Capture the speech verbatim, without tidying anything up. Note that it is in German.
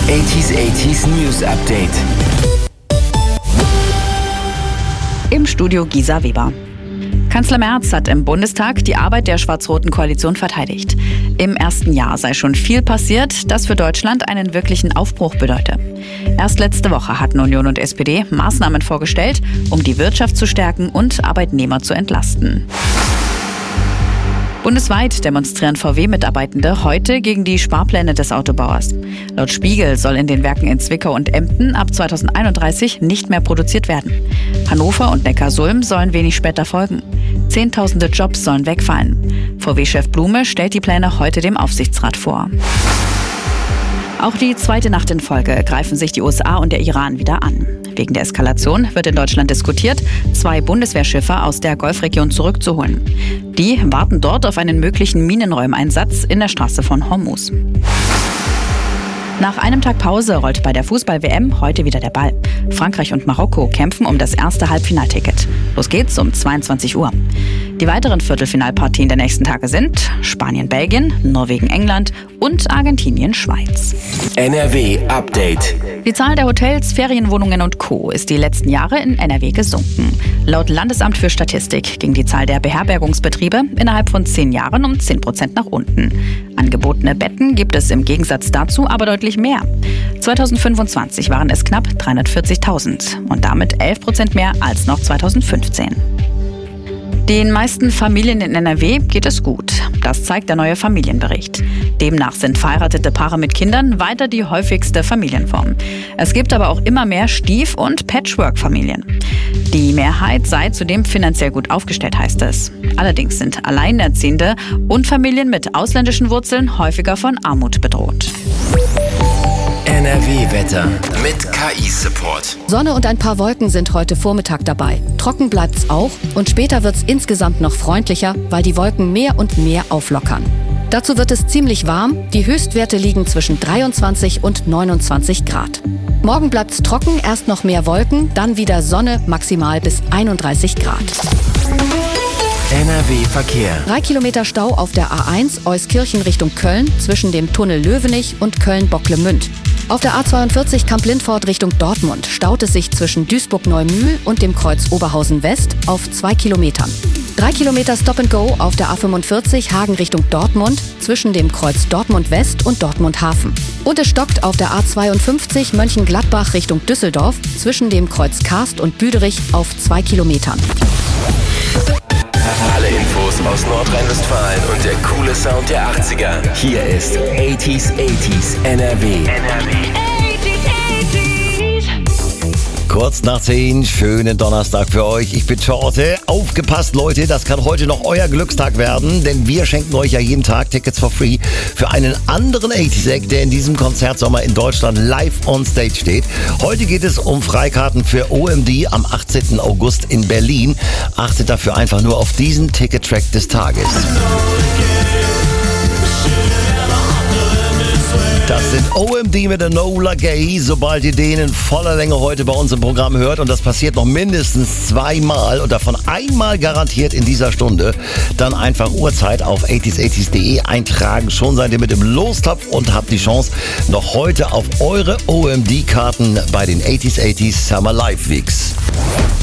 achtziger achtziger News Update. Im Studio Gisa Weber. Kanzler Merz hat im Bundestag die Arbeit der schwarz-roten Koalition verteidigt. Im ersten Jahr sei schon viel passiert, das für Deutschland einen wirklichen Aufbruch bedeute. Erst letzte Woche hatten Union und S P D Maßnahmen vorgestellt, um die Wirtschaft zu stärken und Arbeitnehmer zu entlasten. Bundesweit demonstrieren V W-Mitarbeitende heute gegen die Sparpläne des Autobauers. Laut Spiegel soll in den Werken in Zwickau und Emden ab zweitausendeinunddreißig nicht mehr produziert werden. Hannover und Neckarsulm sollen wenig später folgen. Zehntausende Jobs sollen wegfallen. V W-Chef Blume stellt die Pläne heute dem Aufsichtsrat vor. Auch die zweite Nacht in Folge greifen sich die U S A und der Iran wieder an. Wegen der Eskalation wird in Deutschland diskutiert, zwei Bundeswehrschiffe aus der Golfregion zurückzuholen. Die warten dort auf einen möglichen Minenräumeinsatz in der Straße von Hormuz. Nach einem Tag Pause rollt bei der Fußball-W M heute wieder der Ball. Frankreich und Marokko kämpfen um das erste Halbfinalticket. Los geht's um zweiundzwanzig Uhr. Die weiteren Viertelfinalpartien der nächsten Tage sind Spanien-Belgien, Norwegen-England und Argentinien-Schweiz. N R W Update. Die Zahl der Hotels, Ferienwohnungen und Co. ist die letzten Jahre in N R W gesunken. Laut Landesamt für Statistik ging die Zahl der Beherbergungsbetriebe innerhalb von zehn Jahren um zehn Prozent nach unten. Angebotene Betten gibt es im Gegensatz dazu aber deutlich mehr. zweitausendfünfundzwanzig waren es knapp dreihundertvierzigtausend und damit elf Prozent mehr als noch zweitausendfünfzehn. Den meisten Familien in N R W geht es gut. Das zeigt der neue Familienbericht. Demnach sind verheiratete Paare mit Kindern weiter die häufigste Familienform. Es gibt aber auch immer mehr Stief- und Patchwork-Familien. Die Mehrheit sei zudem finanziell gut aufgestellt, heißt es. Allerdings sind Alleinerziehende und Familien mit ausländischen Wurzeln häufiger von Armut bedroht. N R W-Wetter mit K I-Support. Sonne und ein paar Wolken sind heute Vormittag dabei. Trocken bleibt's auch und später wird's insgesamt noch freundlicher, weil die Wolken mehr und mehr auflockern. Dazu wird es ziemlich warm. Die Höchstwerte liegen zwischen dreiundzwanzig und neunundzwanzig Grad. Morgen bleibt's trocken, erst noch mehr Wolken, dann wieder Sonne, maximal bis einunddreißig Grad. N R W-Verkehr. Drei Kilometer Stau auf der A eins Euskirchen Richtung Köln zwischen dem Tunnel Löwenich und Köln-Bocklemünd. Auf der A zweiundvierzig Kamp-Lindfort Richtung Dortmund staut es sich zwischen Duisburg-Neumühl und dem Kreuz Oberhausen West auf zwei Kilometern. Drei Kilometer Stop and Go auf der A fünfundvierzig Hagen Richtung Dortmund zwischen dem Kreuz Dortmund West und Dortmund Hafen. Und es stockt auf der A zweiundfünfzig Mönchengladbach Richtung Düsseldorf zwischen dem Kreuz Karst und Büderich auf zwei Kilometern. Alle Infos aus Nordrhein-Westfalen und der coole Sound der achtziger. Hier ist achtziger achtziger N R W. N R W. Kurz nach zehn, schönen Donnerstag für euch. Ich bin Torte. Aufgepasst, Leute, das kann heute noch euer Glückstag werden, denn wir schenken euch ja jeden Tag Tickets for free für einen anderen achtziger Act, der in diesem Konzertsommer in Deutschland live on stage steht. Heute geht es um Freikarten für O M D am achtzehnten August in Berlin. Achtet dafür einfach nur auf diesen Ticket-Track des Tages. Das sind O M D mit Enola Gay, sobald ihr den in voller Länge heute bei uns im Programm hört. Und das passiert noch mindestens zweimal und davon einmal garantiert in dieser Stunde. Dann einfach Uhrzeit auf achtziger achtziger punkt de eintragen. Schon seid ihr mit im Lostopf und habt die Chance, noch heute auf eure O M D-Karten bei den achtziger achtziger Summer Live Weeks.